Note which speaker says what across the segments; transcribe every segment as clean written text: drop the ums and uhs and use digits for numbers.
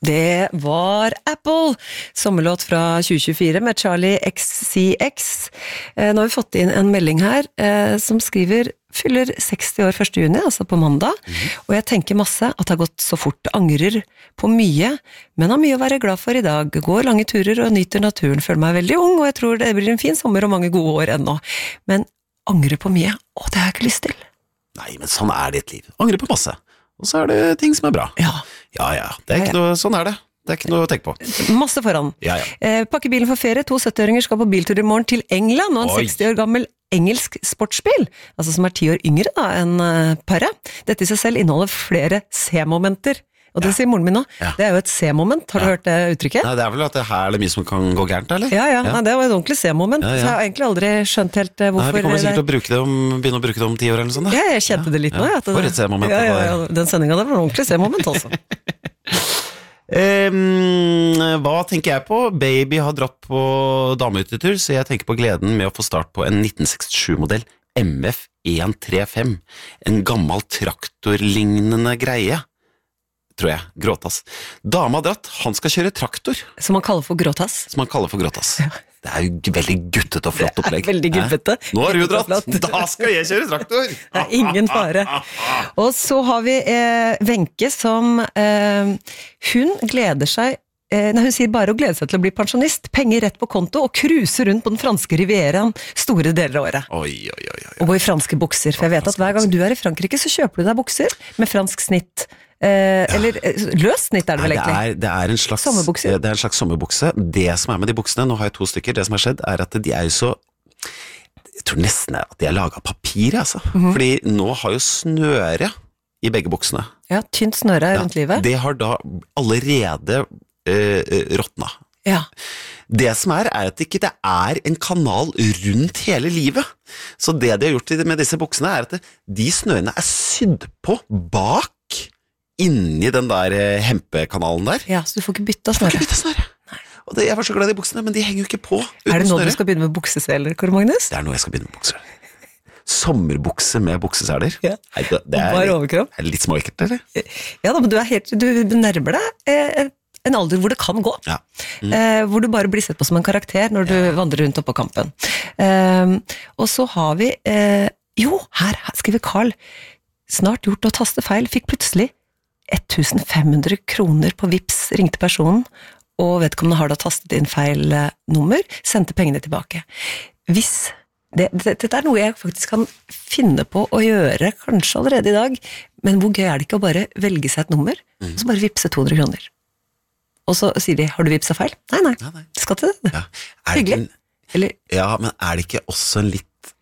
Speaker 1: Det var Apple, sommerlåt fra 2024 med Charlie XCX. Nå har vi fått inn en melding her som skriver fyller 60 år 1. juni, altså på mandag, og jeg tenker masse at det har gått så fort, angrer på mye, men har mye å være glad for i dag, går lange turer og nyter naturen, føler meg veldig ung, og jeg tror det blir en fin sommer og mange gode år ennå, men angrer på mye, det har jeg ikke lyst til.
Speaker 2: Nei, men sånn er det et liv, angrer på masse. Og så er det ting som er bra.
Speaker 1: Ja,
Speaker 2: det er ikke noe, sånn er det. Det er ikke noe å tenke på.
Speaker 1: Masse foran.
Speaker 2: Ja.
Speaker 1: Pakke bilen for ferie, 2 70-åringer skal på biltur i morgen til England, og en 60 år gammel engelsk sportsbil, altså som er 10 år yngre da enn paret. Dette i seg selv inneholder flere C-momenter. Og det sier moren min nå. Ja. Det er jo et C-moment, har du hørt det uttrykket?
Speaker 2: Nei, det er vel at det her er det mye som kan gå gærent, eller?
Speaker 1: Ja. Nei, det var et ordentlig C-moment, så jeg har egentlig aldri skjønt helt hvorfor...
Speaker 2: Nei, vi kommer sikkert til å begynne å bruke det om 10 år eller noe sånt da.
Speaker 1: Ja, jeg kjente det litt nå.
Speaker 2: For et C-moment.
Speaker 1: Ja, den sendingen der var en ordentlig C-moment altså.
Speaker 2: Hva tenker jeg på? Baby har dratt på damehyttetur, så jeg tenker på gleden med å få start på en 1967-modell MF 135. En gammel traktorlignende greie. Tror jeg, gråtass. Dama har dratt, han skal kjøre traktor.
Speaker 1: Som man kaller for gråtass?
Speaker 2: Ja. Det er jo veldig guttet og flott opplegg.
Speaker 1: Veldig guttete.
Speaker 2: Nå har du dratt, da skal jeg kjøre traktor!
Speaker 1: Det er ingen fare. Og så har vi Wenche som, hun gleder seg, hun sier bare å glede seg til å bli pensjonist, penger rett på konto og cruise rundt på den franske rivieraen store deler av året.
Speaker 2: Oi.
Speaker 1: Og gå i franske bukser, for jeg vet at hver gang du er i Frankrike så kjøper du deg bukser med fransk snitt. Eller løst snitt er det vel egentlig?
Speaker 2: Det er en slags sommerbukse. Det er en slags sommerbukse. Det som er med de buksene, nå har jeg 2 stykker, det som har skjedd er at de er jo så, jeg tror nesten at de er laget av papir, altså. Fordi nå har jo snøre i begge buksene. Ja,
Speaker 1: tynt snøre rundt livet.
Speaker 2: Det har da allerede råtna.
Speaker 1: Ja.
Speaker 2: Det som er at det ikke er en kanal rundt hele livet. Så det de har gjort med disse buksene er at de snørene er sydd på bak inni den der hempekanalen der.
Speaker 1: Ja, så du får ikke bytte snøre.
Speaker 2: Og jeg var så glad i buksene, men de henger jo ikke på uten
Speaker 1: snøre. Er det nå
Speaker 2: snøre.
Speaker 1: Du skal begynne med bukseseler, Kåre Magnus?
Speaker 2: Det er nå jeg skal begynne med bukseseler. Sommerbukse med bukseseler.
Speaker 1: Ja.
Speaker 2: Nei, det er litt småekkelt, eller?
Speaker 1: Ja, men du nærmer deg en alder hvor det kan gå.
Speaker 2: Ja.
Speaker 1: Hvor du bare blir sett på som en karakter når du vandrer rundt oppå kampen. Og så har vi, her skriver Carl, snart gjort å taste feil, fikk plutselig 1500 kroner på Vips, ringte personen, og vedkommende har da tastet inn feil nummer, sendte pengene tilbake. Hvis dette er noe jeg faktisk kan finne på å gjøre, kanskje allerede i dag, men hvor gøy er det ikke å bare velge seg et nummer, og så bare vipse 200 kroner. Og så sier de, har du vipset feil? Nei, det skal til det.
Speaker 2: Ja.
Speaker 1: Hyggelig.
Speaker 2: Ja, men er det ikke også en litt...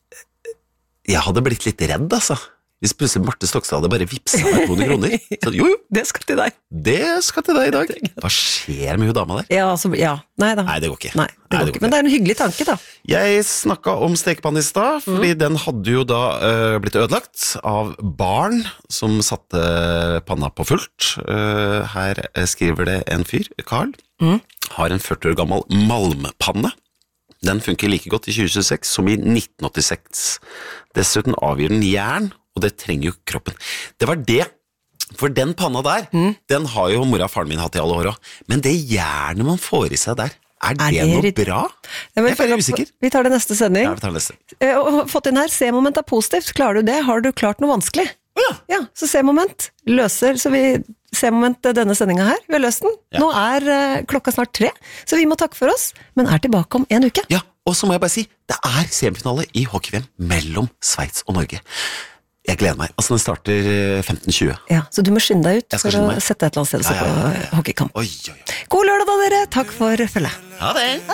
Speaker 2: Jeg hadde blitt litt redd, altså. Hvis plutselig Marte Stokstad hadde bare vipset meg 200 kroner. Så jo.
Speaker 1: Det skal til deg.
Speaker 2: Det skal til deg i dag. Hva skjer med hun dama der?
Speaker 1: Nei da.
Speaker 2: Nei, det går ikke.
Speaker 1: Nei, det går ikke. Men det er en hyggelig tanke da.
Speaker 2: Jeg snakket om stekepanne i stad, fordi den hadde jo da blitt ødelagt av barn som satte panna på fullt. Her skriver det en fyr, Karl, har en 40 år gammel malmpanne. Den funker like godt i 2026 som i 1986. Dessuten avgir den jern, og det trenger jo kroppen. Det var det, for den panna der, den har jo mora og faren min hatt i alle år også. Men det jernet man får i seg der, er det noe bra? Jeg er usikker.
Speaker 1: Vi tar det neste sending.
Speaker 2: Ja, vi tar det neste.
Speaker 1: Og fått inn her, C-moment er positivt. Klarer du det? Har du klart noe vanskelig? Ja, så C-moment løser, så C-moment denne sendingen her, vi har løst den. Ja. Nå er klokka snart 3, så vi må takke for oss, men er tilbake om en uke.
Speaker 2: Ja, og så må jeg bare si, det er semifinale i hockey-VM mellom Sveits og Norge. Jeg gleder meg. Altså, den starter 15:20.
Speaker 1: Ja, så du må skynde deg ut for å sette et eller annet sted på hockeykamp.
Speaker 2: Oi.
Speaker 1: God lørdag da, dere. Takk for følget.
Speaker 2: Ha det.